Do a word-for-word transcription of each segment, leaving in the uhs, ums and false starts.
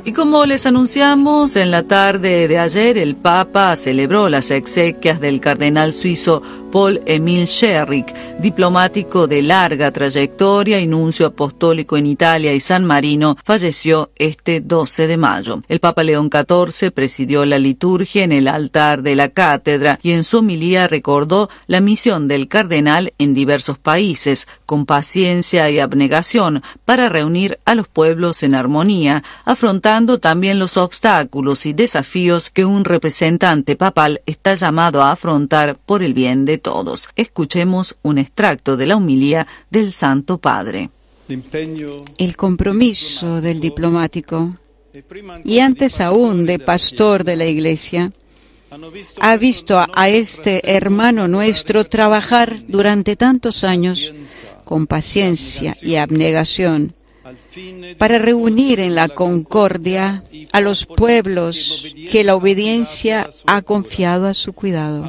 Y como les anunciamos, en la tarde de ayer el Papa celebró las exequias del cardenal suizo Paul-Émile Scherrig, diplomático de larga trayectoria y nuncio apostólico en Italia y San Marino. Falleció este doce de mayo. El Papa León catorce presidió la liturgia en el altar de la cátedra y en su homilía recordó la misión del cardenal en diversos países, con paciencia y abnegación, para reunir a los pueblos en armonía, afrontando también los obstáculos y desafíos que un representante papal está llamado a afrontar por el bien de todos. Escuchemos un extracto de la homilía del Santo Padre. El compromiso del diplomático, y antes aún de pastor de la Iglesia, ha visto a este hermano nuestro trabajar durante tantos años con paciencia y abnegación para reunir en la concordia a los pueblos que la obediencia ha confiado a su cuidado,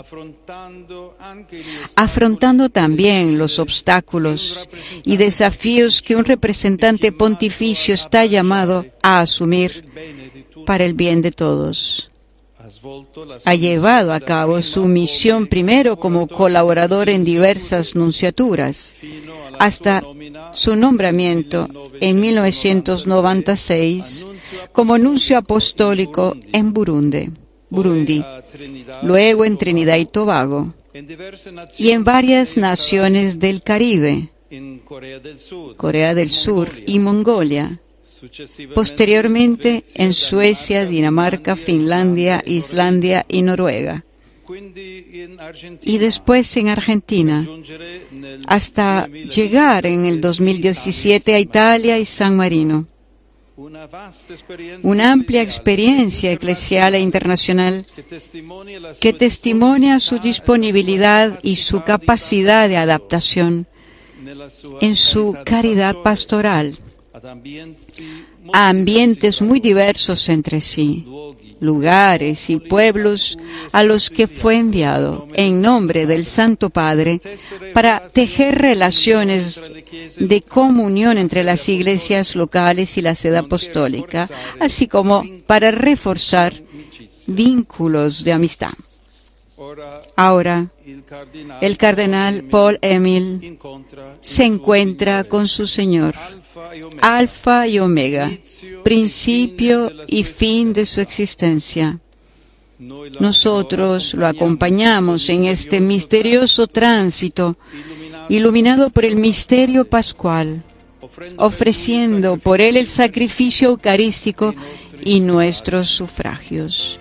afrontando también los obstáculos y desafíos que un representante pontificio está llamado a asumir para el bien de todos. Ha llevado a cabo su misión primero como colaborador en diversas nunciaturas, hasta su nombramiento en mil novecientos noventa y seis como nuncio apostólico en Burundi, Burundi, luego en Trinidad y Tobago, y en varias naciones del Caribe, Corea del Sur y Mongolia. Posteriormente en Suecia, Dinamarca, Finlandia, Islandia y Noruega. Y después en Argentina, hasta llegar en el dos mil diecisiete a Italia y San Marino. Una amplia experiencia eclesial e internacional que testimonia su disponibilidad y su capacidad de adaptación en su caridad pastoral a ambientes muy diversos entre sí, lugares y pueblos a los que fue enviado en nombre del Santo Padre para tejer relaciones de comunión entre las iglesias locales y la sede apostólica, así como para reforzar vínculos de amistad. Ahora, el cardenal Paul-Émile se encuentra con su Señor, Alfa y Omega, principio y fin de su existencia. Nosotros lo acompañamos en este misterioso tránsito, iluminado por el misterio pascual, ofreciendo por él el sacrificio eucarístico y nuestros sufragios.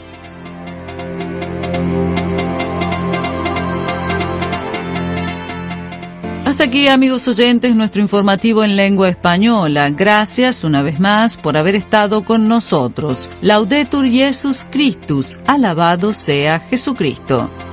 Hasta aquí, amigos oyentes, nuestro informativo en lengua española. Gracias una vez más por haber estado con nosotros. Laudetur Jesus Christus, alabado sea Jesucristo.